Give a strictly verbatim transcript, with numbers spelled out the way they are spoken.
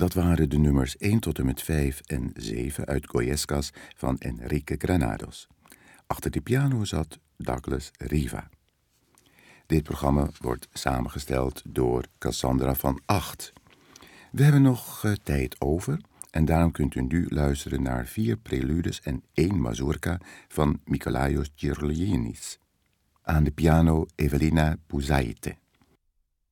Dat waren de nummers één tot en met vijf en zeven uit Goyescas van Enrique Granados. Achter de piano zat Douglas Riva. Dit programma wordt samengesteld door Cassandra van Acht. We hebben nog uh, tijd over en daarom kunt u nu luisteren naar vier preludes en één mazurka van Mikolaios Cherlianis. Aan de piano Evelina Pouzaite.